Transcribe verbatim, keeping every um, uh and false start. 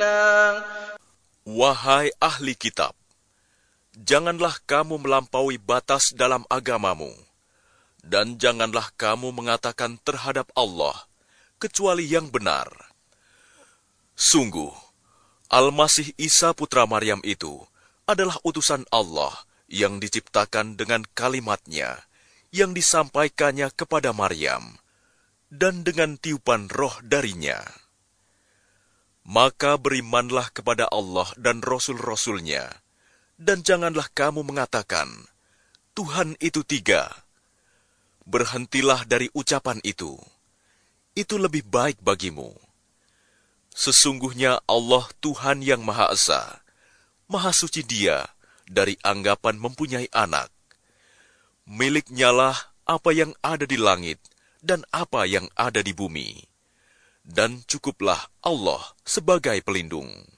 Wahai ahli kitab, janganlah kamu melampaui batas dalam agamamu, dan janganlah kamu mengatakan terhadap Allah kecuali yang benar. Sungguh, Al-Masih Isa putra Maryam itu adalah utusan Allah yang diciptakan dengan kalimat-Nya yang disampaikannya kepada Maryam, dan dengan tiupan roh darinya. Maka berimanlah kepada Allah dan Rasul-Rasul-Nya, dan janganlah kamu mengatakan, Tuhan itu tiga. Berhentilah dari ucapan itu. Itu lebih baik bagimu. Sesungguhnya Allah Tuhan yang Maha Esa, Maha Suci Dia dari anggapan mempunyai anak. Milik-Nyalah apa yang ada di langit dan apa yang ada di bumi. Dan cukuplah Allah sebagai pelindung.